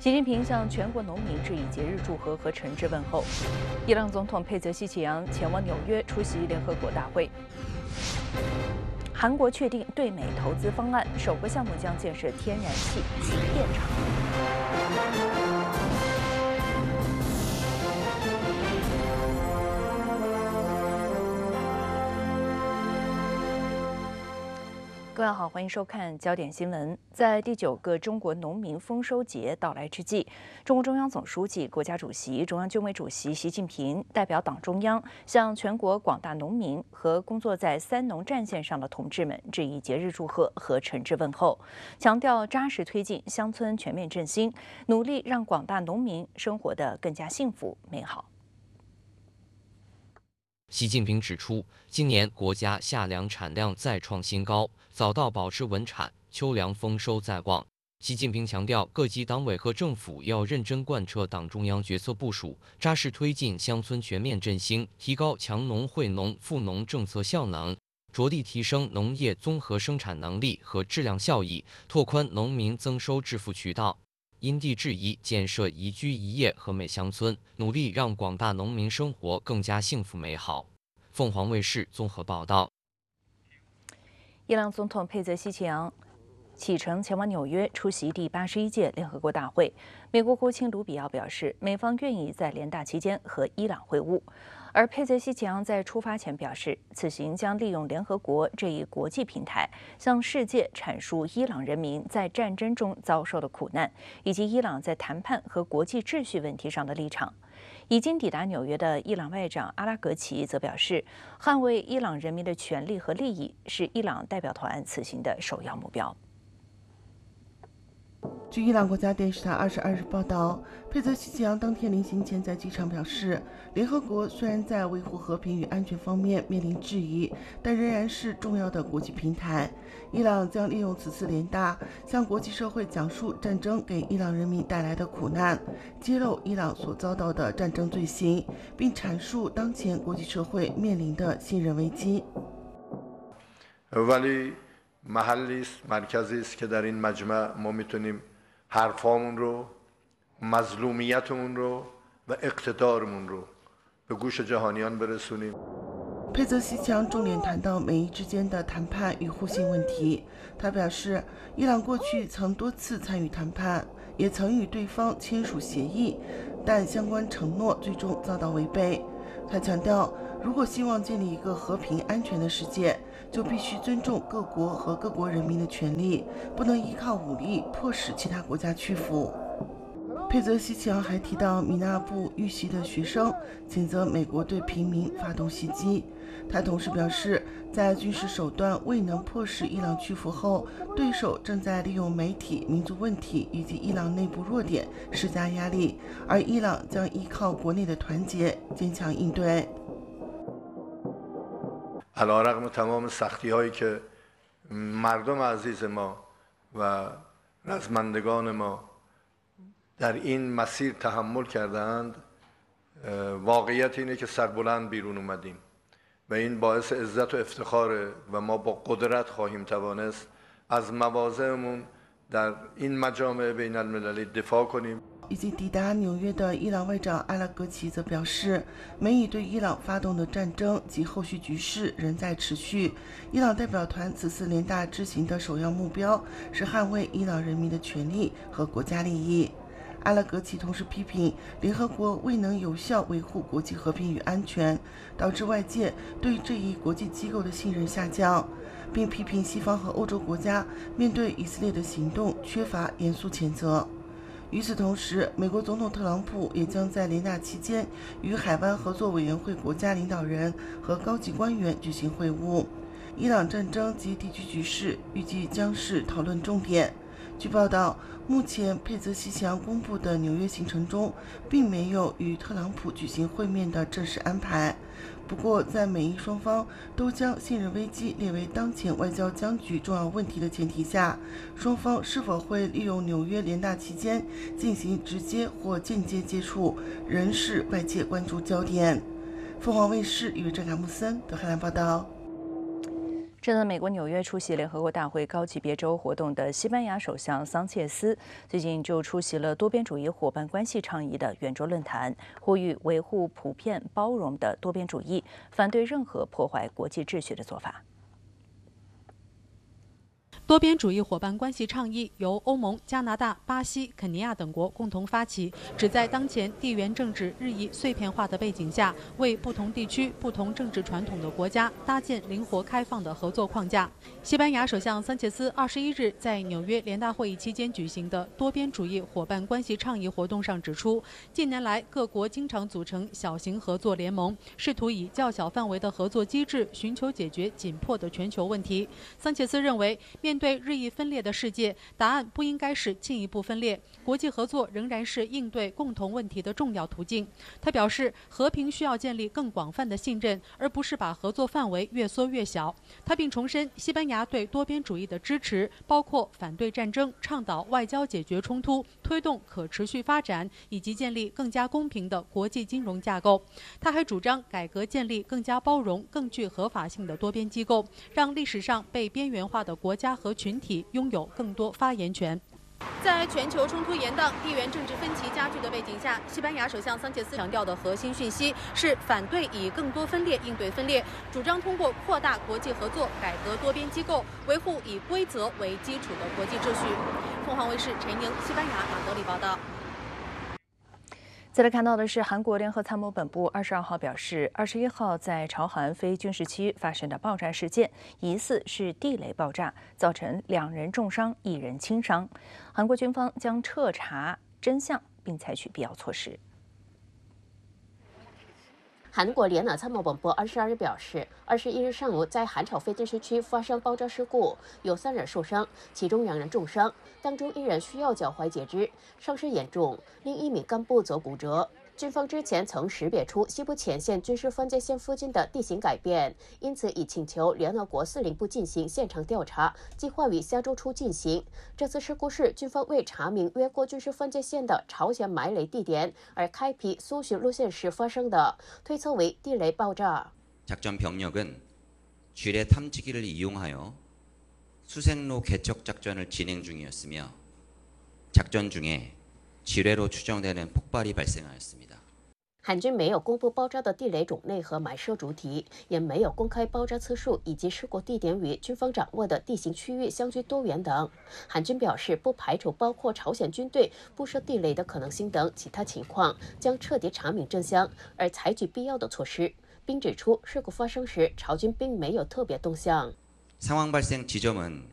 习近平向全国农民致以节日祝贺和诚挚问候。伊朗总统佩泽西奇扬前往纽约出席联合国大会。韩国确定对美投资方案，首个项目将建设天然气及电厂。各位好，欢迎收看焦点新闻。在第9个中国农民丰收节到来之际，中共中央总书记、国家主席、中央军委主席习近平代表党中央，向全国广大农民和工作在三农战线上的同志们致以节日祝贺和诚挚问候，强调扎实推进乡村全面振兴，努力让广大农民生活得更加幸福美好。 习近平指出，今年国家夏粮产量再创新高，早稻保持稳产，秋粮丰收在望。习近平强调，各级党委和政府要认真贯彻党中央决策部署，扎实推进乡村全面振兴，提高强农惠农富农政策效能，着力提升农业综合生产能力和质量效益，拓宽农民增收致富渠道。因地制宜建设宜居宜业和美乡村，努力让广大农民生活更加幸福美好。凤凰卫视综合报道。 伊朗总统佩泽西奇扬启程前往纽约出席第81届联合国大会。美国国务卿卢比奥表示，美方愿意在联大期间和伊朗会晤。而佩泽西奇扬在出发前表示，此行将利用联合国这一国际平台，向世界阐述伊朗人民在战争中遭受的苦难，以及伊朗在谈判和国际秩序问题上的立场。已经抵达纽约的伊朗外长阿拉格齐则表示，捍卫伊朗人民的权利和利益是伊朗代表团此行的首要目标。 据伊朗国家电视台22日报道，佩泽西奇扬当天临行前在机场表示，联合国虽然在维护和平与安全方面面临质疑，但仍然是重要的国际平台。伊朗将利用此次联大，向国际社会讲述战争给伊朗人民带来的苦难，揭露伊朗所遭到的战争罪行，并阐述当前国际社会面临的信任危机。 محلی است مرکزی است که در این مجمع ما میتونیم حرفامون رو مظلومیتمون رو و اقتدارمون رو به گوش جهانیان برسونیم。 佩泽西奇扬重点谈到美伊之间的谈判与互信问题。他表示，伊朗过去曾多次参与谈判，也曾与对方签署协议，但相关承诺最终遭到违背。他强调，如果希望建立一个和平安全的世界，就必须尊重各国和各国人民的权利，不能依靠武力迫使其他国家屈服。佩泽西奇扬还提到米纳布遇袭的学生，谴责美国对平民发动袭击。他同时表示，在军事手段未能迫使伊朗屈服后，对手正在利用媒体、民族问题以及伊朗内部弱点施加压力，而伊朗将依靠国内的团结坚强应对。 علیرغم تمام سختی‌هایی که مردم عزیز ما و رزمندگان ما در این مسیر تحمل کردند، واقعیت اینه که سربلند بیرون اومدیم و این باعث عزت و افتخاره و ما با قدرت خواهیم توانست از مواضعمون در این مجامع بین المللی دفاع کنیم。 已经抵达纽约的伊朗外长阿拉格齐则表示，美以对伊朗发动的战争及后续局势仍在持续。伊朗代表团此次联大之行的首要目标是捍卫伊朗人民的权利和国家利益。阿拉格齐同时批评联合国未能有效维护国际和平与安全，导致外界对这一国际机构的信任下降，并批评西方和欧洲国家面对以色列的行动缺乏严肃谴责。与此同时，美国总统特朗普也将在联大期间与海湾合作委员会国家领导人和高级官员举行会晤。伊朗战争及地区局势预计将是讨论重点。据报道，目前佩泽西奇扬公布的纽约行程中，并没有与特朗普举行会面的正式安排。不过，在美伊双方都将信任危机列为当前外交僵局重要问题的前提下，双方是否会利用纽约联大期间进行直接或间接接触，仍是外界关注焦点。凤凰卫视与郑卡木森德黑兰报道。 正在美国纽约出席联合国大会高级别周活动的西班牙首相桑切斯，最近就出席了多边主义伙伴关系倡议的圆桌论坛，呼吁维护普遍包容的多边主义，反对任何破坏国际秩序的做法。 多边主义伙伴关系倡议由欧盟、加拿大、巴西、肯尼亚等国共同发起，旨在当前地缘政治日益碎片化的背景下，为不同地区、不同政治传统的国家搭建灵活开放的合作框架。西班牙首相桑切斯21日在纽约联大会议期间举行的多边主义伙伴关系倡议活动上指出，近年来各国经常组成小型合作联盟，试图以较小范围的合作机制寻求解决紧迫的全球问题。桑切斯认为，面对日益分裂的世界，答案不应该是进一步分裂，国际合作仍然是应对共同问题的重要途径。他表示，和平需要建立更广泛的信任，而不是把合作范围越缩越小。他并重申，西班牙对多边主义的支持，包括反对战争、倡导外交解决冲突、推动可持续发展，以及建立更加公平的国际金融架构。他还主张改革建立更加包容、更具合法性的多边机构，让历史上被边缘化的国家和群体拥有更多发言权。在全球冲突延宕、地缘政治分歧加剧的背景下，西班牙首相桑切斯强调的核心讯息是反对以更多分裂应对分裂，主张通过扩大国际合作、改革多边机构，维护以规则为基础的国际秩序。凤凰卫视陈宁，西班牙马德里报道。 再来看到的是，韩国联合参谋本部22号表示，21号在朝韩非军事区发生的爆炸事件，疑似是地雷爆炸，造成2人重伤、1人轻伤。韩国军方将彻查真相，并采取必要措施。 韩国联合参谋本部22日表示，21日上午在韩朝非军事区发生爆炸事故，有3人受伤，其中2人重伤，当中1人需要脚踝截肢，伤势严重，另1名干部则骨折。军方之前曾识别出西部前线军事分界线附近的地形改变，因此已请求联合国司令部进行现场调查，计划于下周初进行。这次事故是军方为查明越过军事分界线的朝鲜埋雷地点而开辟搜寻路线时发生的，推测为地雷爆炸。 작전 병력은 지뢰 탐지기를 이용하여 수색로 개척 작전을 진행 중이었으며 작전 중에 지뢰로 추정되는 폭발이 발생하였습니다. 韩军没有公布爆炸的地雷种类和埋设主题，也没有公开爆炸次数以及事故地点与军方掌握的地形区域相距多远等。韩军表示，不排除包括朝鲜军队布设地雷的可能性等其他情况，将彻底查明真相，而采取必要的措施，并指出事故发生时朝军并没有特别动向。 상황 발생 지점은